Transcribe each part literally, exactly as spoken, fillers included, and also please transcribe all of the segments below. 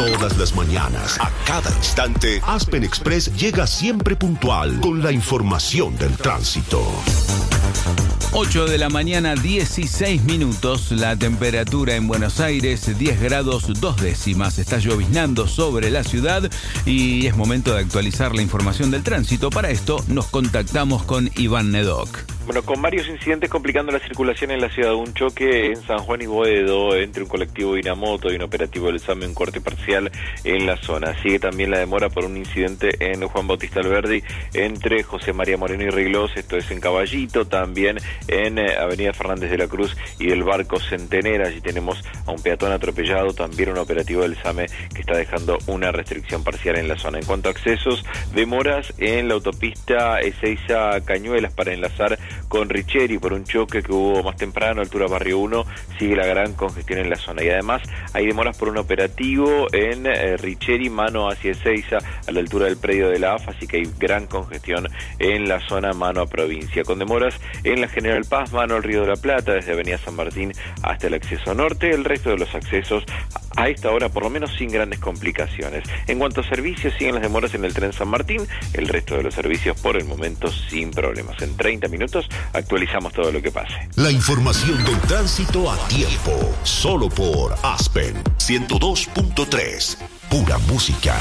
Todas las mañanas, a cada instante, Aspen Express llega siempre puntual con la información del tránsito. ocho de la mañana, dieciséis minutos. La temperatura en Buenos Aires, diez grados dos décimas. Está lloviznando sobre la ciudad y es momento de actualizar la información del tránsito. Para esto nos contactamos con Iván Nedoc. Bueno, con varios incidentes complicando la circulación en la ciudad. Un choque en San Juan y Boedo entre un colectivo y una moto y un operativo del SAME, un corte parcial en la zona. Sigue también la demora por un incidente en Juan Bautista Alberdi entre José María Moreno y Riglós, esto es en Caballito, también en eh, Avenida Fernández de la Cruz y del Barco Centenera. Allí tenemos a un peatón atropellado, también un operativo del SAME que está dejando una restricción parcial en la zona. En cuanto a accesos, demoras en la autopista Ezeiza Cañuelas para enlazar con Richeri por un choque que hubo más temprano, altura Barrio uno, sigue la gran congestión en la zona. Y además hay demoras por un operativo en eh, Richeri, mano hacia Ezeiza, a la altura del predio de la A F A, así que hay gran congestión en la zona mano a provincia. Con demoras en la General Paz, mano al Río de la Plata, desde Avenida San Martín hasta el acceso norte. El resto de los accesos a esta hora, por lo menos sin grandes complicaciones. En cuanto a servicios, siguen las demoras en el tren San Martín, el resto de los servicios por el momento sin problemas. En treinta minutos actualizamos todo lo que pase. La información del tránsito a tiempo, solo por Aspen ciento dos punto tres, pura música.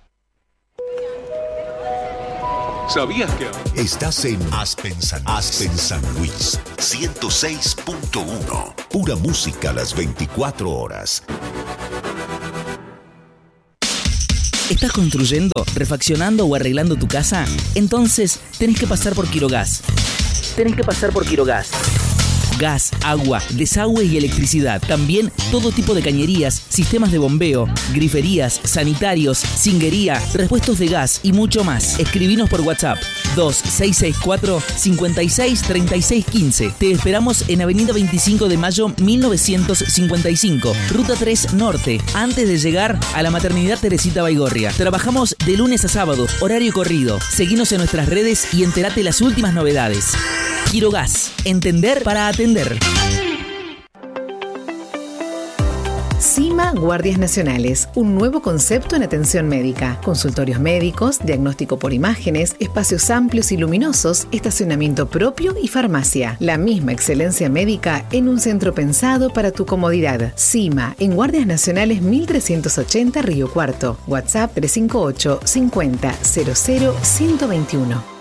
¿Sabías que estás en Aspen San, Aspen San Luis ciento seis punto uno, pura música las veinticuatro horas? ¿Estás construyendo, refaccionando o arreglando tu casa? Entonces tenés que pasar por Quirogas. Tenés que pasar por Quirogas. Gas, agua, desagüe y electricidad. También todo tipo de cañerías, sistemas de bombeo, griferías, sanitarios, cinguería, repuestos de gas y mucho más. Escribinos por WhatsApp dos seis seis cuatro, cinco seis, tres seis uno cinco. Te esperamos en Avenida veinticinco de Mayo mil novecientos cincuenta y cinco, Ruta tres Norte, antes de llegar a la Maternidad Teresita Baigorria. Trabajamos de lunes a sábado, horario corrido. Seguinos en nuestras redes y entérate las últimas novedades. Quirogas, entender para atender. CIMA Guardias Nacionales, un nuevo concepto en atención médica. Consultorios médicos, diagnóstico por imágenes, espacios amplios y luminosos, estacionamiento propio y farmacia. La misma excelencia médica en un centro pensado para tu comodidad. CIMA, en Guardias Nacionales mil trescientos ochenta Río Cuarto. WhatsApp tres cinco ocho, cincuenta, cero cero, ciento veintiuno.